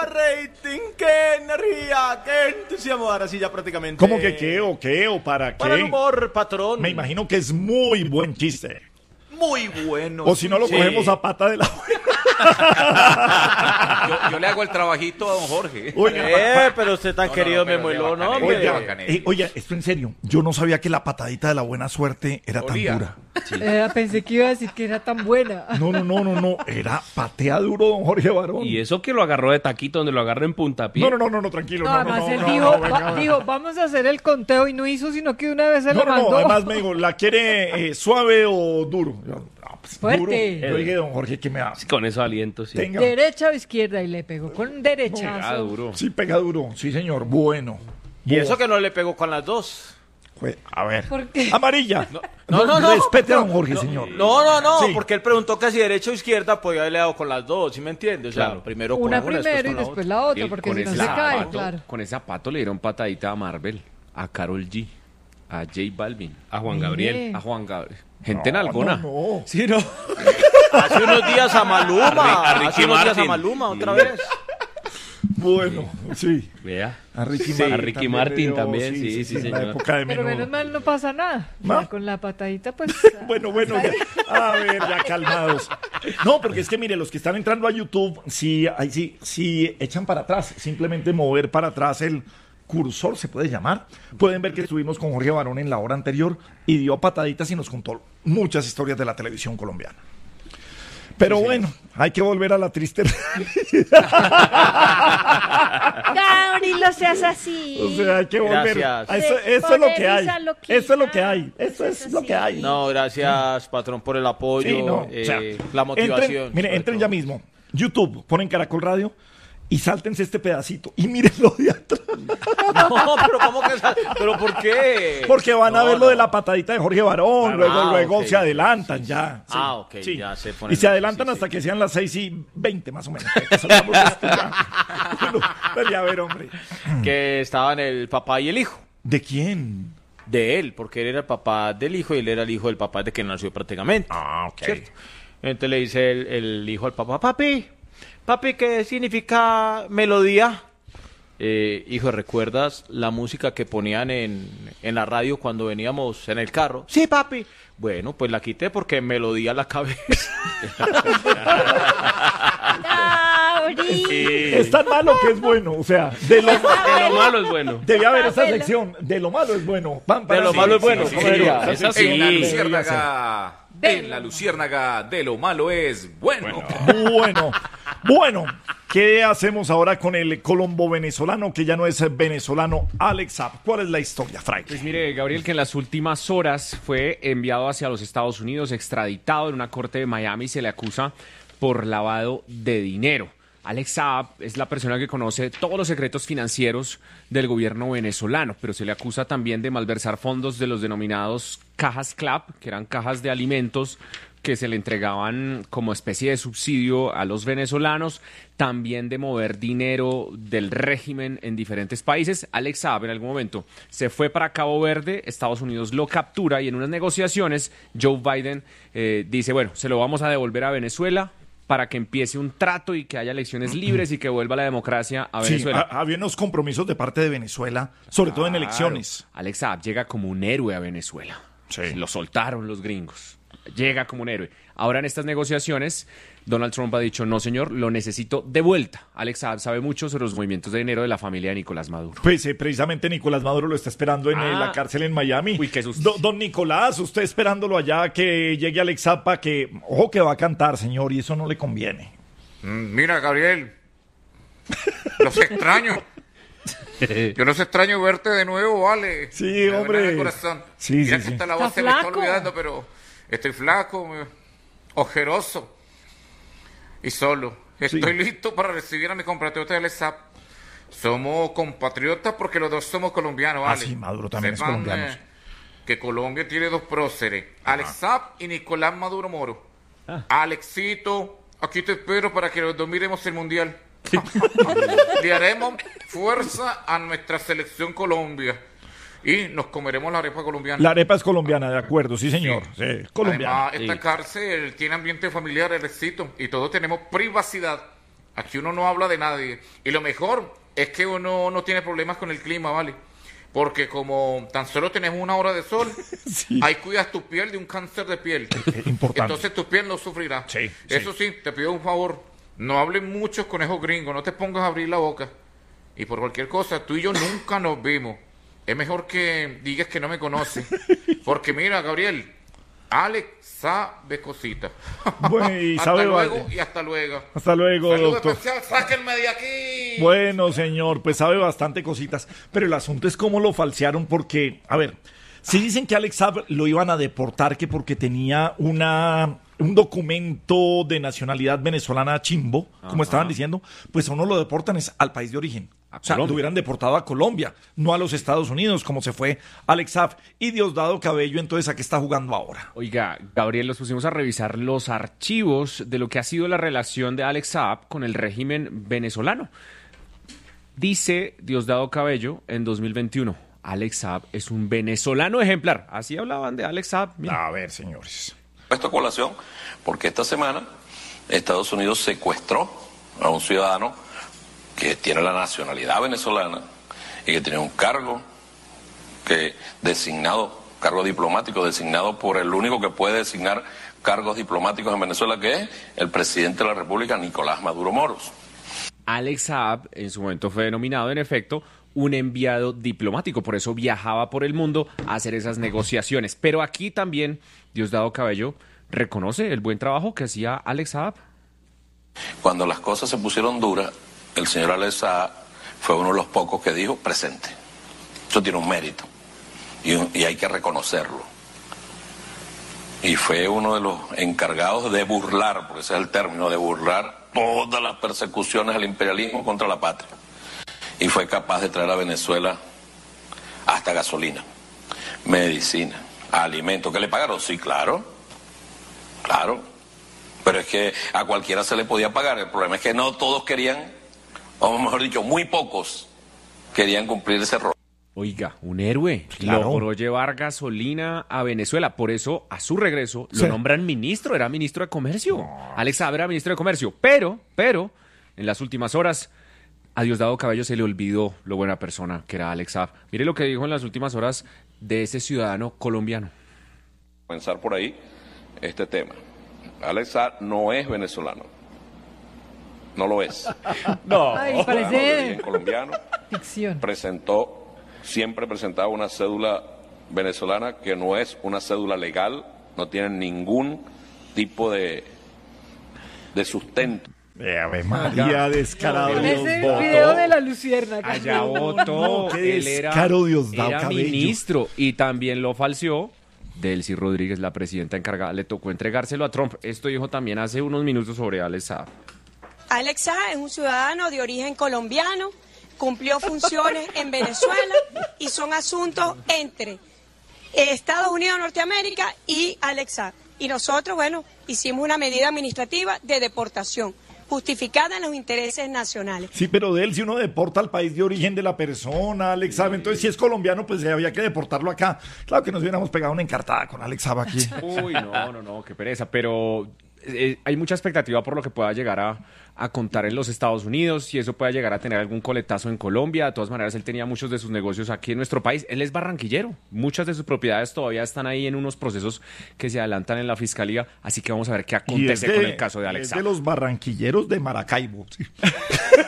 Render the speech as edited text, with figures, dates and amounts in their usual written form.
rating, qué energía, qué entusiasmo. Ahora sí ya prácticamente. ¿Cómo que qué o para qué? Para el humor, patrón. Me imagino que es muy buen chiste. Muy bueno. O si no lo cogemos a pata de la... Yo le hago el trabajito a don Jorge. Oiga, pero usted tan querido me mueló, ¿no? Oiga, esto en serio. Yo no sabía que la patadita de la buena suerte era Olía. tan dura. Sí. Pensé que iba a decir que era tan buena. No. Era patea duro, don Jorge Barón. Y eso que lo agarró de taquito, donde lo agarró en puntapié. No, tranquilo. No, además él dijo, vamos a hacer el conteo y no hizo, sino que una vez se lo mandó. Además me dijo, ¿la quiere suave o duro? Fuerte. Duro. Yo dije, don Jorge, ¿qué me hace? Sí, con esos alientos, sí. Tenga. ¿Derecha o izquierda? Y le pegó con derechazo. Pega duro. Sí, pega duro. Sí, señor. Bueno. Y eso que no le pegó con las dos. A ver. ¿Por qué? Amarilla. No. Respete a don Jorge, señor. No, Sí. porque él preguntó que si derecha o izquierda podía haberle dado con las dos, ¿sí me entiendes? O sea, Claro. primero con Una una, primero y con la después otra. la otra, porque si no se cae, claro. Con ese zapato le dieron patadita a Marvel, a Karol G, a J Balvin, A Juan Gabriel. a Juan Gabriel. Gente en alguna. No. Sí, no. Hace unos días a Maluma. A Ricky Hace unos días a Martin. Maluma, otra vez. Bueno, sí. Vea. A Ricky Sí, Martin. a Ricky Martin le dio, también, sí, en la señor. época de Pero menudo. menos mal no pasa nada. ¿No? Ya con la patadita, pues. Bueno, ya. A ver, ya calmados. No, porque es que mire, los que están entrando a YouTube, sí echan para atrás, simplemente mover para atrás el cursor, se puede llamar. Pueden ver que estuvimos con Jorge Barón en la hora anterior y dio pataditas y nos contó muchas historias de la televisión colombiana. Pero bueno, hay que volver a la triste realidad. Gabriel, no seas así. O sea, hay que volver. Gracias. Eso es lo que hay. Polemiza loquita. Eso es lo que hay. Eso es lo que hay. No, gracias, patrón, por el apoyo, Sí, no, o sea, la motivación. Entren ya mismo. YouTube, ponen Caracol Radio y sáltense este pedacito y mírenlo de atrás. No, pero ¿cómo que ¿pero por qué? Porque van a ver lo de la patadita de Jorge Barón, luego ok. se adelantan ya. Sí, Ok, ya se ponen. Y se adelantan hasta que sean las 6:20 más o menos. Que salgamos de esto ya. Bueno, pues ya a ver, hombre. Que estaban el papá y el hijo. ¿De quién? De él, porque él era el papá del hijo y él era el hijo del papá de que nació prácticamente. Ok. ¿Cierto? Entonces le dice el hijo al papá, papi, ¿qué significa melodía? Hijo, ¿recuerdas la música que ponían en la radio cuando veníamos en el carro? Sí, papi. Bueno, pues la quité porque melodía la cabeza. Gabriel. Es tan malo que es bueno. O sea, de lo De lo malo es bueno. debía haber esa sección. De lo malo es bueno. De lo malo es bueno. sí, ¿Cómo sí, sería? sí. Esa sí. En la Debería luciérnaga. En la luciérnaga de lo malo es bueno. Bueno, ¿qué hacemos ahora con el colombo venezolano que ya no es venezolano, Alex Saab? ¿Cuál es la historia, Frank? Pues mire, Gabriel, que en las últimas horas fue enviado hacia los Estados Unidos, extraditado en una corte de Miami, se le acusa por lavado de dinero. Alex Saab es la persona que conoce todos los secretos financieros del gobierno venezolano, pero se le acusa también de malversar fondos de los denominados cajas CLAP, que eran cajas de alimentos que se le entregaban como especie de subsidio a los venezolanos, también de mover dinero del régimen en diferentes países. Alex Saab en algún momento se fue para Cabo Verde, Estados Unidos lo captura y en unas negociaciones Joe Biden dice, bueno, se lo vamos a devolver a Venezuela para que empiece un trato y que haya elecciones libres y que vuelva la democracia a Venezuela. Sí, había unos compromisos de parte de Venezuela, sobre todo en elecciones. Alex Saab llega como un héroe a Venezuela. Sí. Lo soltaron los gringos. Llega como un héroe. Ahora en estas negociaciones, Donald Trump ha dicho, no señor, lo necesito de vuelta. Alex Saab sabe mucho sobre los movimientos de dinero de la familia de Nicolás Maduro. Pues precisamente Nicolás Maduro lo está esperando en la cárcel en Miami. Uy, qué susto. Don Nicolás, usted esperándolo allá que llegue Alex Saab para que, ojo que va a cantar, señor, y eso no le conviene. Mira, Gabriel, los extraño. Yo los extraño verte de nuevo, vale. Sí, Me duele hombre. el corazón. Sí, Mira sí, que sí. esta la voz Está se me está flaco. olvidando, pero estoy flaco, ojeroso y solo. Estoy listo para recibir a mi compatriota de Alex Saab. Somos compatriotas porque los dos somos colombianos, ¿vale? sí, Maduro también es Sepan, colombiano. Que Colombia tiene dos próceres, Alex Saab y Nicolás Maduro Moro. Alexito, aquí te espero para que los dos miremos el mundial. Le haremos fuerza a nuestra selección Colombia y nos comeremos la arepa colombiana. La arepa es colombiana, de acuerdo, sí, señor. Sí, colombiana. Además, esta cárcel tiene ambiente familiar, el éxito, y todos tenemos privacidad. Aquí uno no habla de nadie. Y lo mejor es que uno no tiene problemas con el clima, ¿vale? Porque como tan solo tenés 1 hora de sol, Sí. ahí cuidas tu piel de un cáncer de piel. Importante. Entonces tu piel no sufrirá. Sí, Eso sí, te pido un favor. No hablen muchos conejos gringos. No te pongas a abrir la boca. Y por cualquier cosa, tú y yo nunca nos vimos. Es mejor que digas que no me conoces. Porque mira, Gabriel, Alex sabe cositas. Bueno, y hasta sabe luego bastante. y hasta luego. Hasta luego, Saludo doctor. especial, sáquenme de aquí. Bueno, señor, pues sabe bastante cositas, pero el asunto es cómo lo falsearon porque, a ver, si dicen que Alex Saab lo iban a deportar que porque tenía un documento de nacionalidad venezolana chimbo, como estaban diciendo, pues a uno lo deportan es al país de origen. O sea, Colombia. lo hubieran deportado a Colombia, no a los Estados Unidos, como se fue Alex Saab. Y Diosdado Cabello, entonces, ¿a qué está jugando ahora? Oiga, Gabriel, nos pusimos a revisar los archivos de lo que ha sido la relación de Alex Saab con el régimen venezolano. Dice Diosdado Cabello en 2021, Alex Saab es un venezolano ejemplar. Así hablaban de Alex Saab. Mira. A ver, señores. Esto a colación porque esta semana Estados Unidos secuestró a un ciudadano que tiene la nacionalidad venezolana y que tiene un cargo cargo diplomático designado por el único que puede designar cargos diplomáticos en Venezuela, que es el presidente de la República, Nicolás Maduro Moros. Alex Saab en su momento fue denominado, en efecto, un enviado diplomático. Por eso viajaba por el mundo a hacer esas negociaciones. Pero aquí también Diosdado Cabello reconoce el buen trabajo que hacía Alex Saab. Cuando las cosas se pusieron duras, el señor Alex Saab fue uno de los pocos que dijo presente. Eso tiene un mérito y hay que reconocerlo. Y fue uno de los encargados de burlar, porque ese es el término, de burlar todas las persecuciones al imperialismo contra la patria. Y fue capaz de traer a Venezuela hasta gasolina, medicina, alimentos. ¿Que le pagaron? Sí, claro. Claro. Pero es que a cualquiera se le podía pagar. El problema es que no todos querían, o mejor dicho, muy pocos querían cumplir ese rol. Oiga, un héroe. Claro. Logró llevar gasolina a Venezuela. Por eso, a su regreso, lo Sí. nombran ministro. Era ministro de Comercio. Alex Saab era ministro de Comercio. Pero, en las últimas horas, a Diosdado Cabello se le olvidó lo buena persona que era Alex Saab. Mire lo que dijo en las últimas horas de ese ciudadano colombiano. Comenzar por ahí este tema. Alex Saab no es venezolano. No lo es. No. Ay, De origen parece colombiano. ficción. Siempre presentaba una cédula venezolana que no es una cédula legal, no tiene ningún tipo de sustento. Ave María, descarado. Con Dios ese voto. video de la luciérnaga. Allá no, votó. qué Él era, descaro, Diosdado era Cabello. ministro y también lo falseó. Delcy Rodríguez, la presidenta encargada, le tocó entregárselo a Trump. Esto dijo también hace unos minutos sobre Alex Saab. Alex Saab es un ciudadano de origen colombiano, cumplió funciones en Venezuela y son asuntos entre Estados Unidos de Norteamérica y Alex Saab. Y nosotros, bueno, hicimos una medida administrativa de deportación, justificada en los intereses nacionales. Sí, pero de él, si uno deporta al país de origen de la persona, Alex Saab, entonces si es colombiano, pues había que deportarlo acá. Claro que nos hubiéramos pegado una encartada con Alex Saab aquí. Uy, no, qué pereza. Pero hay mucha expectativa por lo que pueda llegar a contar en los Estados Unidos, si eso pueda llegar a tener algún coletazo en Colombia. De todas maneras, él tenía muchos de sus negocios aquí en nuestro país. Él es barranquillero. Muchas de sus propiedades todavía están ahí en unos procesos que se adelantan en la fiscalía. Así que vamos a ver qué Y es acontece con el caso de Alex es Saab. de los barranquilleros de Maracaibo. Sí.